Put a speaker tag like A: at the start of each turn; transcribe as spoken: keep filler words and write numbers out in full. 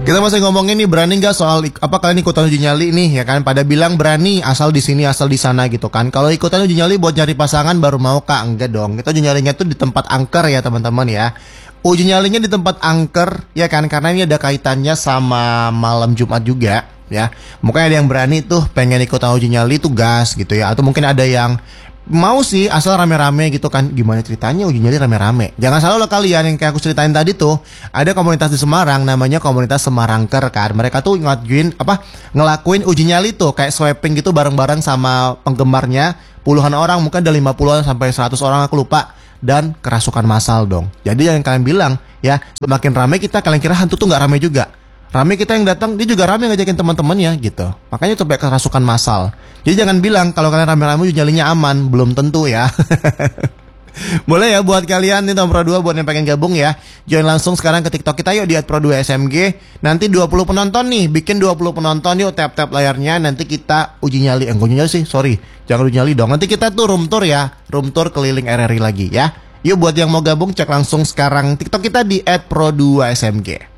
A: Kita masih ngomongin nih, berani nggak soal ik- apa kalian ikutan uji nyali nih ya kan? Pada bilang berani asal di sini asal di sana gitu kan. Kalau ikutan uji nyali buat cari pasangan baru mau kak? Enggak dong. Kita uji nyalinya tuh di tempat angker ya teman-teman ya. Uji nyalinya di tempat angker ya kan, karena ini ada kaitannya sama malam Jumat juga ya. Mungkin ada yang berani tuh pengen ikutan uji nyali tuh gas gitu ya. Atau mungkin ada yang mau sih asal rame-rame gitu kan. Gimana ceritanya uji nyali rame-rame? Jangan salah loh kalian, yang kayak aku ceritain tadi tuh, ada komunitas di Semarang namanya komunitas Semarangker kan. Mereka tuh ngajuin apa ngelakuin uji nyali tuh kayak swiping gitu bareng-bareng sama penggemarnya. Puluhan orang, mungkin ada lima puluh sampai seratus orang, aku lupa. Dan kerasukan massal dong. Jadi yang kalian bilang ya, semakin rame kita, kalian kira hantu tuh nggak rame juga. Rame kita yang datang, dia juga rame ngajakin teman-temannya gitu. Makanya sampai kerasukan massal. Jadi jangan bilang kalau kalian rame-rame uji nyalinya aman, belum tentu ya. Boleh ya buat kalian nih nomor dua buat yang pengen gabung ya. Join langsung sekarang ke TikTok kita yuk di at pro dua S M G. Nanti dua puluh penonton nih, bikin dua puluh penonton yuk, tap-tap layarnya, nanti kita uji nyali. Eh, uji nyali sih, sorry. Jangan uji nyali dong. Nanti kita tuh room tour ya, room tour keliling R R I lagi ya. Yuk buat yang mau gabung cek langsung sekarang TikTok kita di at pro dua S M G.